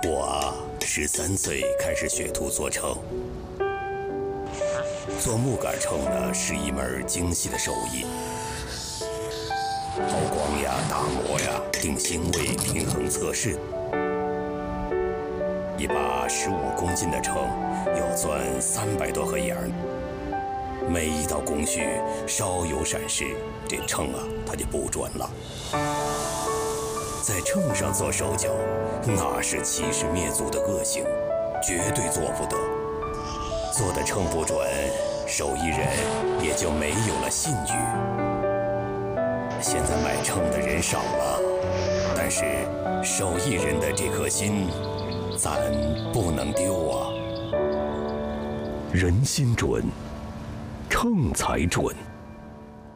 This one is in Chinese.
我13岁开始学徒做秤，做木杆秤呢是一门精细的手艺，抛光呀、打磨呀、定星位、平衡测试。一把15公斤的秤要钻300多盒眼儿，每一道工序稍有闪失，这秤啊它就不准了。在秤上做手脚，那是欺师灭祖的恶行，绝对做不得。做的秤不准，手艺人也就没有了信誉。现在买秤的人少了，但是手艺人的这颗心，咱不能丢啊。人心准，秤才准。